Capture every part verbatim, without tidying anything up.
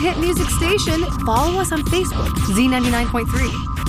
hit music station. Follow us on Facebook, Z ninety-nine point three.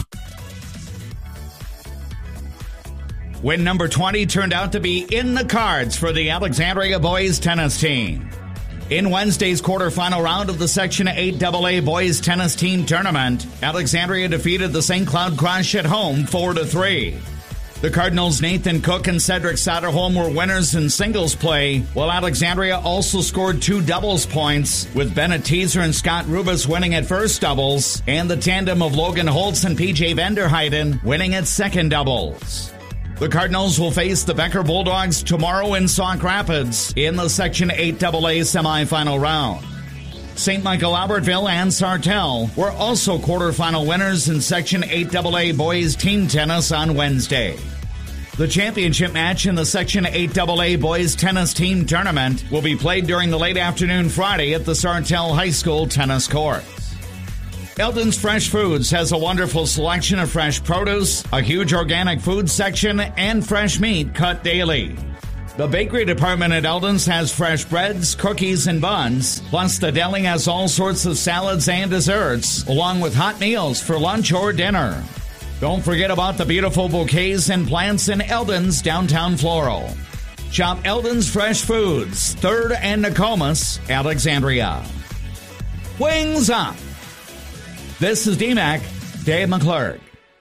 Win number twenty turned out to be in the cards for the Alexandria boys tennis team. In Wednesday's quarterfinal round of the Section eight double A boys tennis team tournament, Alexandria defeated the Saint Cloud Crush at home four to three. The Cardinals' Nathan Cook and Cedric Satterholm were winners in singles play, while Alexandria also scored two doubles points, with Bennett Teaser and Scott Rubis winning at first doubles, and the tandem of Logan Holtz and P J Vanderheiden winning at second doubles. The Cardinals will face the Becker Bulldogs tomorrow in Sauk Rapids in the Section eight double A semifinal round. Saint Michael Albertville and Sartell were also quarterfinal winners in Section eight double A boys team tennis on Wednesday. The championship match in the Section eight double A boys tennis team tournament will be played during the late afternoon Friday at the Sartell High School tennis courts. Eldon's Fresh Foods has a wonderful selection of fresh produce, a huge organic food section, and fresh meat cut daily. The bakery department at Eldon's has fresh breads, cookies, and buns, plus the deli has all sorts of salads and desserts, along with hot meals for lunch or dinner. Don't forget about the beautiful bouquets and plants in Eldon's Downtown Floral. Shop Eldon's Fresh Foods, third and Nokomis, Alexandria. Wings up! This is D MAC, Dave McClurg.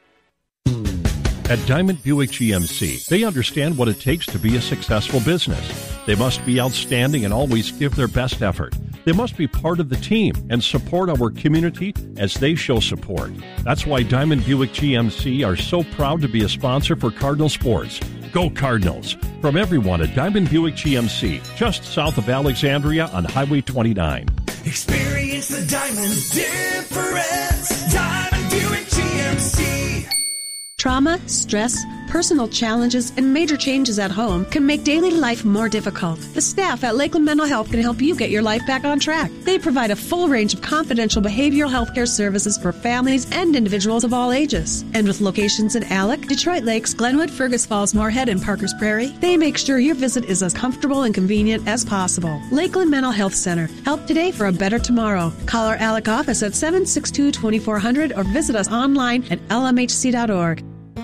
At Diamond Buick G M C, they understand what it takes to be a successful business. They must be outstanding and always give their best effort. They must be part of the team and support our community as they show support. That's why Diamond Buick G M C are so proud to be a sponsor for Cardinal Sports. Go Cardinals! From everyone at Diamond Buick G M C, just south of Alexandria on Highway twenty-nine. Experience the Diamond difference. Diamond Buick G M C. Trauma, stress, personal challenges, and major changes at home can make daily life more difficult. The staff at Lakeland Mental Health can help you get your life back on track. They provide a full range of confidential behavioral health care services for families and individuals of all ages. And with locations in Alec, Detroit Lakes, Glenwood, Fergus Falls, Moorhead, and Parkers Prairie, they make sure your visit is as comfortable and convenient as possible. Lakeland Mental Health Center. Help today for a better tomorrow. Call our Alec office at seven six two, two four zero zero or visit us online at L M H C dot org.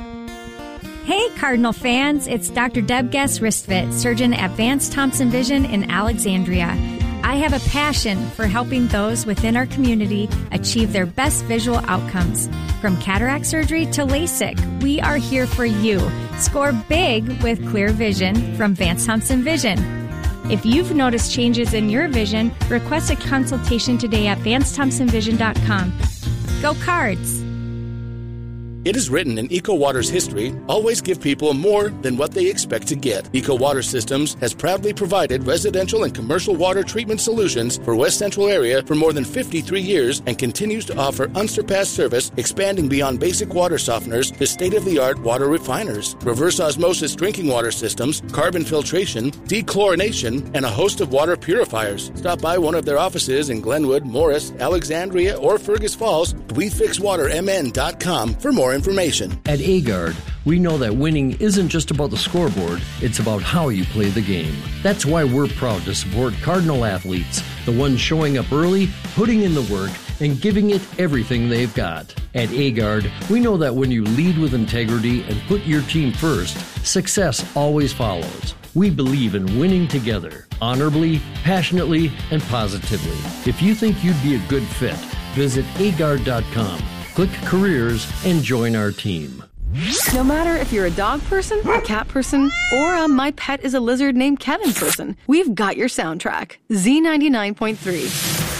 Hey, Cardinal fans, it's Doctor Deb Guess-Ristvit, surgeon at Vance Thompson Vision in Alexandria. I have a passion for helping those within our community achieve their best visual outcomes. From cataract surgery to LASIK, we are here for you. Score big with clear vision from Vance Thompson Vision. If you've noticed changes in your vision, request a consultation today at vance thompson vision dot com. Go Cards! It is written in EcoWater's history, always give people more than what they expect to get. EcoWater Systems has proudly provided residential and commercial water treatment solutions for West Central area for more than fifty-three years and continues to offer unsurpassed service, expanding beyond basic water softeners to state-of-the-art water refiners, reverse osmosis drinking water systems, carbon filtration, dechlorination, and a host of water purifiers. Stop by one of their offices in Glenwood, Morris, Alexandria, or Fergus Falls, we fix water m n dot com for more information. At Agard, we know that winning isn't just about the scoreboard, it's about how you play the game. That's why we're proud to support Cardinal athletes, the ones showing up early, putting in the work, and giving it everything they've got. At Agard, we know that when you lead with integrity and put your team first, success always follows. We believe in winning together, honorably, passionately, and positively. If you think you'd be a good fit, visit agard dot com. Click Careers and join our team. No matter if you're a dog person, a cat person, or a my pet is a lizard named Kevin person, we've got your soundtrack. Z ninety-nine point three.